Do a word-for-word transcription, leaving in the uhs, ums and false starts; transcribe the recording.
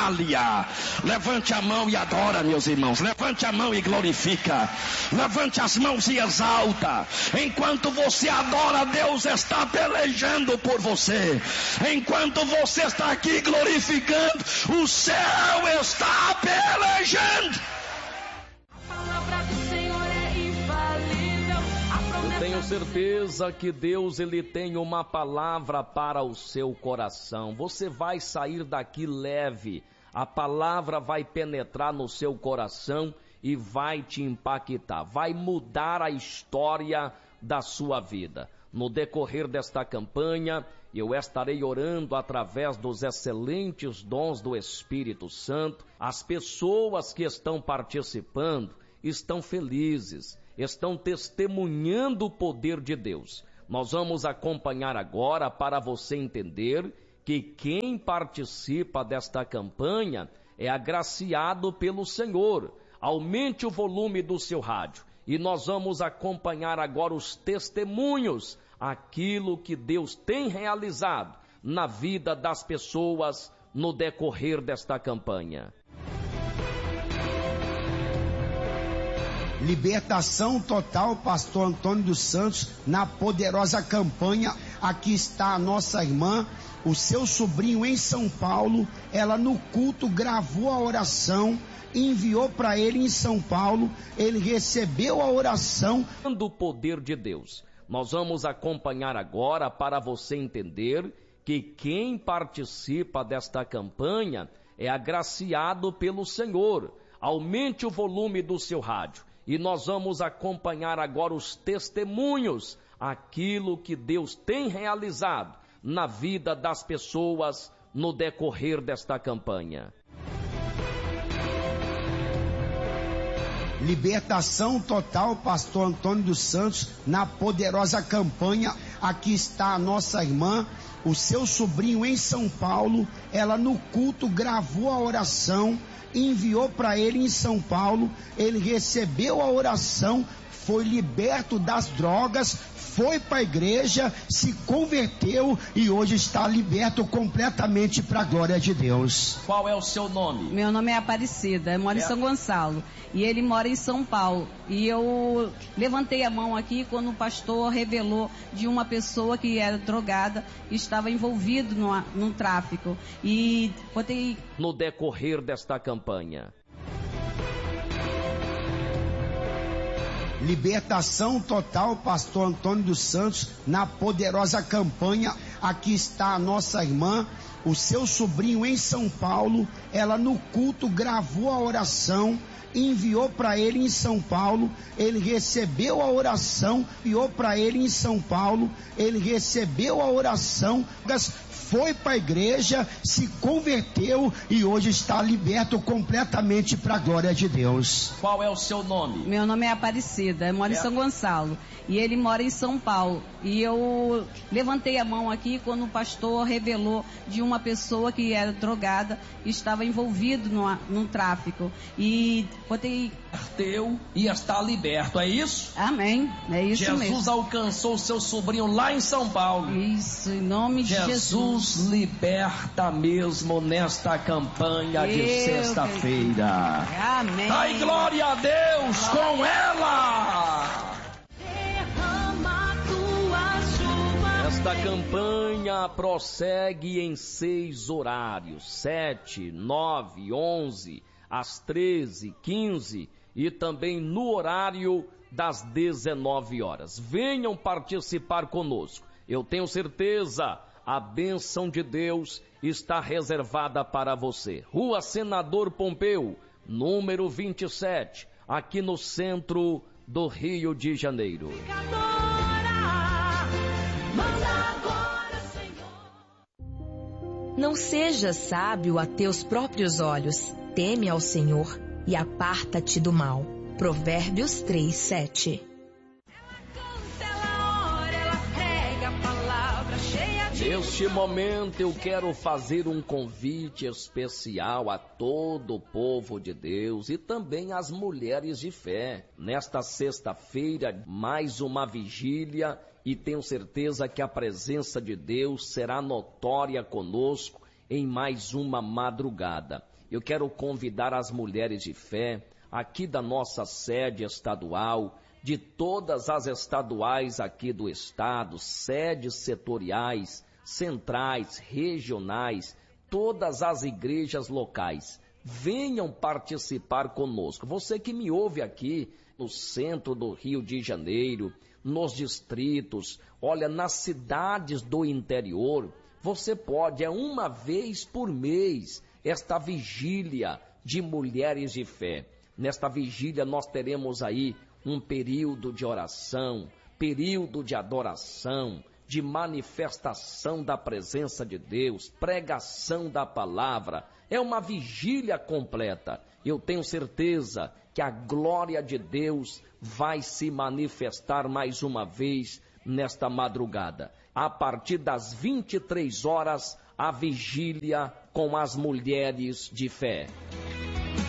Itália. Levante a mão e adora, meus irmãos. Levante a mão e glorifica. Levante as mãos e exalta. Enquanto você adora, Deus está pelejando por você. Enquanto você está aqui glorificando, o céu está pelejando. Tenho certeza que Deus ele tem uma palavra para o seu coração. Você vai sair daqui leve. A palavra vai penetrar no seu coração e vai te impactar. Vai mudar a história da sua vida. No decorrer desta campanha, eu estarei orando através dos excelentes dons do Espírito Santo. As pessoas que estão participando estão felizes, estão testemunhando o poder de Deus. Nós vamos acompanhar agora para você entender que quem participa desta campanha é agraciado pelo Senhor. Aumente o volume do seu rádio e nós vamos acompanhar agora os testemunhos, aquilo que Deus tem realizado na vida das pessoas no decorrer desta campanha. Libertação total, pastor Antônio dos Santos, na poderosa campanha. Aqui está a nossa irmã, o seu sobrinho em São Paulo. Ela no culto gravou a oração, enviou para ele em São Paulo. Ele recebeu a oração. Do poder de Deus. Nós vamos acompanhar agora para você entender que quem participa desta campanha é agraciado pelo Senhor. Aumente o volume do seu rádio. E nós vamos acompanhar agora os testemunhos, aquilo que Deus tem realizado na vida das pessoas no decorrer desta campanha. Libertação total, pastor Antônio dos Santos, na poderosa campanha. Aqui está a nossa irmã, o seu sobrinho em São Paulo. Ela no culto gravou a oração, enviou para ele em São Paulo. Ele recebeu a oração, foi liberto das drogas, foi para a igreja, se converteu e hoje está liberto completamente para a glória de Deus. Qual é o seu nome? Meu nome é Aparecida, eu moro é. em São Gonçalo e ele mora em São Paulo. E eu levantei a mão aqui quando o pastor revelou de uma pessoa que era drogada e estava envolvido no, no tráfico. E botei... No decorrer desta campanha. Libertação total, pastor Antônio dos Santos, na poderosa campanha. Aqui está a nossa irmã, o seu sobrinho em São Paulo. Ela no culto gravou a oração, enviou para ele em São Paulo. Ele recebeu a oração, enviou para ele em São Paulo. Ele recebeu a oração, foi para a igreja, se converteu e hoje está liberto completamente para a glória de Deus. Qual é o seu nome? Meu nome é Aparecida, eu moro é. em São Gonçalo e ele mora em São Paulo. E eu levantei a mão aqui quando o pastor revelou de uma pessoa que era drogada e estava envolvido no, no tráfico. E botei... Teu e está liberto, é isso? Amém, é isso Jesus mesmo. Jesus alcançou o seu sobrinho lá em São Paulo. Isso, em nome de Jesus. Jesus liberta mesmo nesta campanha de sexta-feira. Amém. Dai glória a Deus com ela. Esta campanha prossegue em seis horários: sete, nove, onze, às treze, quinze e também no horário das dezenove horas. Venham participar conosco. Eu tenho certeza, a bênção de Deus está reservada para você. Rua Senador Pompeu, número vinte e sete, aqui no centro do Rio de Janeiro. Não sejas sábio a teus próprios olhos. Teme ao Senhor e aparta-te do mal. Provérbios três, sete. Neste momento eu quero fazer um convite especial a todo o povo de Deus e também às mulheres de fé. Nesta sexta-feira, mais uma vigília, e tenho certeza que a presença de Deus será notória conosco em mais uma madrugada. Eu quero convidar as mulheres de fé aqui da nossa sede estadual, de todas as estaduais aqui do estado, sedes setoriais, centrais, regionais, todas as igrejas locais. Venham participar conosco. Você que me ouve aqui no centro do Rio de Janeiro, nos distritos, olha, nas cidades do interior, você pode, é uma vez por mês, esta vigília de mulheres de fé. Nesta vigília nós teremos aí um período de oração, período de adoração, de manifestação da presença de Deus, pregação da palavra. É uma vigília completa. Eu tenho certeza que a glória de Deus vai se manifestar mais uma vez nesta madrugada. A partir das vinte e três horas, a vigília com as mulheres de fé.